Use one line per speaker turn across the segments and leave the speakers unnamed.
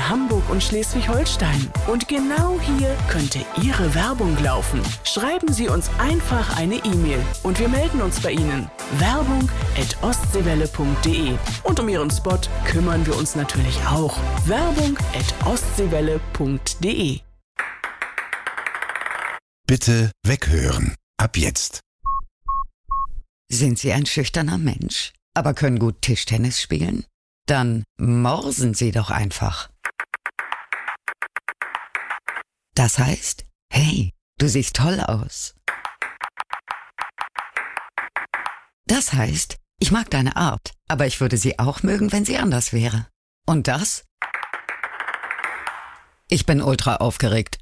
in Hamburg und Schleswig-Holstein. Und genau hier könnte Ihre Werbung laufen. Schreiben Sie uns einfach eine E-Mail und wir melden uns bei Ihnen. Werbung@ostseewelle.de. Und um Ihren Spot kümmern wir uns natürlich auch. Werbung@ostseewelle.de.
Bitte weghören. Ab jetzt.
Sind Sie ein schüchterner Mensch, aber können gut Tischtennis spielen? Dann morsen Sie doch einfach. Das heißt, hey, du siehst toll aus. Das heißt, ich mag deine Art, aber ich würde sie auch mögen, wenn sie anders wäre. Und das? Ich bin ultra aufgeregt.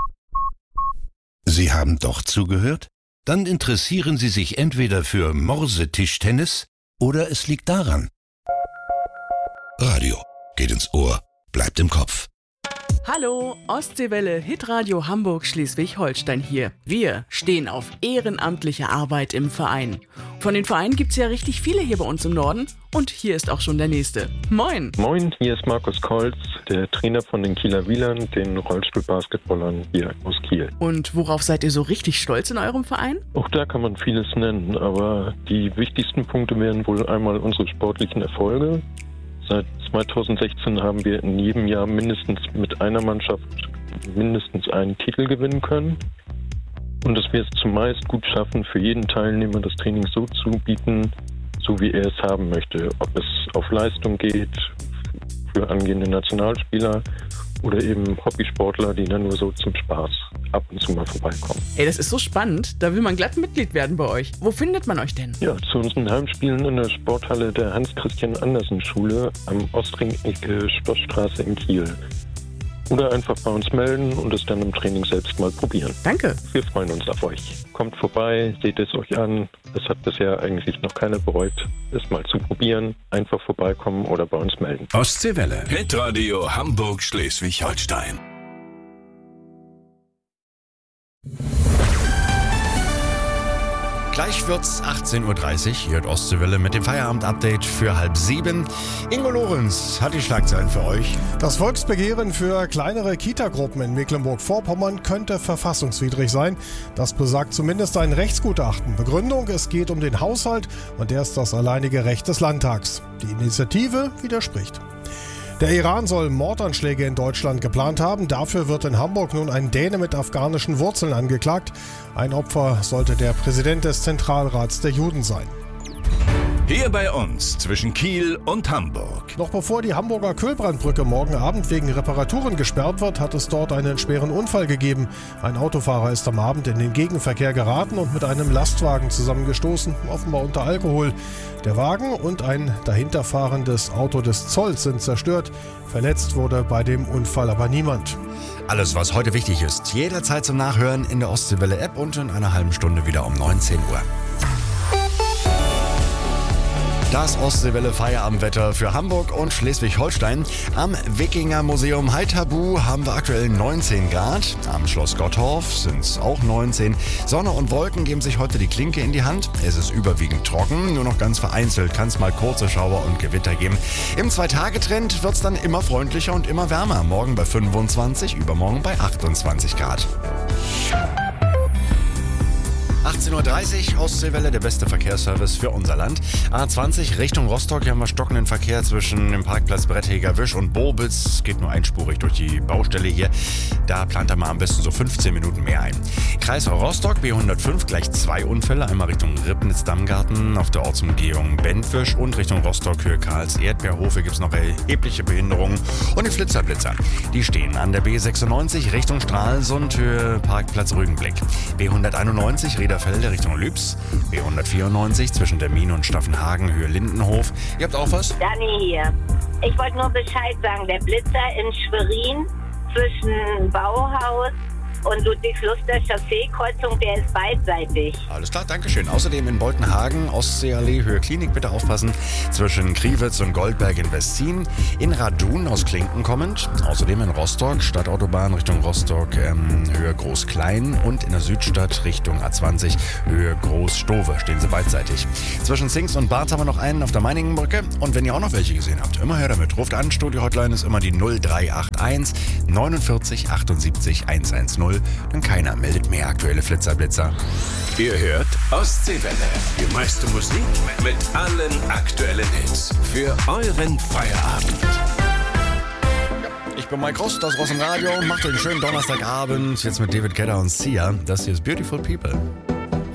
Sie haben doch zugehört? Dann interessieren Sie sich entweder für Morsetischtennis oder es liegt daran. Radio geht ins Ohr, bleibt im Kopf.
Hallo, Ostseewelle, Hitradio Hamburg Schleswig-Holstein hier. Wir stehen auf ehrenamtliche Arbeit im Verein. Von den Vereinen gibt's ja richtig viele hier bei uns im Norden und hier ist auch schon der nächste. Moin!
Moin, hier ist Markus Kolz, der Trainer von den Kieler Wielern, den Rollstuhlbasketballern hier aus Kiel.
Und worauf seid ihr so richtig stolz in eurem Verein?
Auch da kann man vieles nennen, aber die wichtigsten Punkte wären wohl einmal unsere sportlichen Erfolge. Seit 2016 haben wir in jedem Jahr mindestens mit einer Mannschaft mindestens einen Titel gewinnen können. Und dass wir es zumeist gut schaffen, für jeden Teilnehmer das Training so zu bieten, so wie er es haben möchte. Ob es auf Leistung geht, für angehende Nationalspieler oder eben Hobbysportler, die dann nur so zum Spaß ab und zu mal vorbeikommen.
Ey, das ist so spannend. Da will man glatt Mitglied werden bei euch. Wo findet man euch denn?
Ja, zu unseren Heimspielen in der Sporthalle der Hans-Christian-Andersen-Schule am Ostring-Ecke Schlossstraße in Kiel. Oder einfach bei uns melden und es dann im Training selbst mal probieren.
Danke.
Wir freuen uns auf euch. Kommt vorbei, seht es euch an. Es hat bisher eigentlich noch keiner bereut, es mal zu probieren. Einfach vorbeikommen oder bei uns melden.
Ostseewelle.
Hitradio Hamburg Schleswig-Holstein.
Gleich wird's 18.30 Uhr, hier at Ostseewelle mit dem Feierabend-Update für 6:30. Ingo Lorenz hat die Schlagzeilen für euch.
Das Volksbegehren für kleinere Kitagruppen in Mecklenburg-Vorpommern könnte verfassungswidrig sein. Das besagt zumindest ein Rechtsgutachten. Begründung, es geht um den Haushalt und der ist das alleinige Recht des Landtags. Die Initiative widerspricht. Der Iran soll Mordanschläge in Deutschland geplant haben. Dafür wird in Hamburg nun ein Däne mit afghanischen Wurzeln angeklagt. Ein Opfer sollte der Präsident des Zentralrats der Juden sein.
Hier bei uns zwischen Kiel und Hamburg.
Noch bevor die Hamburger Kühlbrandbrücke morgen Abend wegen Reparaturen gesperrt wird, hat es dort einen schweren Unfall gegeben. Ein Autofahrer ist am Abend in den Gegenverkehr geraten und mit einem Lastwagen zusammengestoßen, offenbar unter Alkohol. Der Wagen und ein dahinterfahrendes Auto des Zolls sind zerstört. Verletzt wurde bei dem Unfall aber niemand.
Alles, was heute wichtig ist, jederzeit zum Nachhören in der Ostseewelle-App und in einer halben Stunde wieder um 19 Uhr. Das Ostseewelle-Feierabendwetter für Hamburg und Schleswig-Holstein. Am Wikinger Museum Haithabu haben wir aktuell 19 Grad. Am Schloss Gottorf sind es auch 19. Sonne und Wolken geben sich heute die Klinke in die Hand. Es ist überwiegend trocken, nur noch ganz vereinzelt kann es mal kurze Schauer und Gewitter geben. Im 2-Tage-Trend wird es dann immer freundlicher und immer wärmer. Morgen bei 25, übermorgen bei 28 Grad. 18.30 Uhr, Ostseewelle, der beste Verkehrsservice für unser Land. A20 Richtung Rostock, hier haben wir stockenden Verkehr zwischen dem Parkplatz Bretteger-Wisch und Bobitz. Es geht nur einspurig durch die Baustelle hier. Da plant er mal am besten so 15 Minuten mehr ein. Kreis Rostock, B105, gleich 2 Unfälle. Einmal Richtung Ribnitz-Dammgarten auf der Ortsumgehung Bentwisch und Richtung Rostock, Höhe Karls-Erdbeerhofe gibt es noch erhebliche Behinderungen. Und die Flitzer, die stehen an der B96 Richtung Stralsund, Höhe Parkplatz Rügenblick. B191 Riederfelde Richtung Lübs, B194 zwischen der Mine und Staffenhagen, Höhe Lindenhof. Ihr habt auch was?
Dani hier. Ich wollte nur Bescheid sagen, der Blitzer in Schwerin zwischen Bauhaus und Ludwigslustner Chaussee-Kreuzung, der ist beidseitig.
Alles klar, Dankeschön. Außerdem in Boltenhagen, Ostseeallee, Höhe Klinik, bitte aufpassen, zwischen Kriwitz und Goldberg in Westzin. In Radun aus Klinken kommend. Außerdem in Rostock, Stadtautobahn Richtung Rostock, Höhe Groß-Klein. Und in der Südstadt Richtung A20, Höhe Groß-Stowe, stehen sie beidseitig. Zwischen Zings und Barth haben wir noch einen auf der Meiningenbrücke. Und wenn ihr auch noch welche gesehen habt, immer her damit. Ruft an, Studio-Hotline ist immer die 0381 49 78 110. Denn keiner meldet mehr aktuelle Flitzer-Blitzer.
Ihr hört Ostseewelle. Die meiste Musik mit allen aktuellen Hits. Für euren Feierabend.
Ich bin Mike Ross, das Ross im Radio. Macht euch einen schönen Donnerstagabend. Jetzt mit David Guetta und Sia. Das hier ist Beautiful People.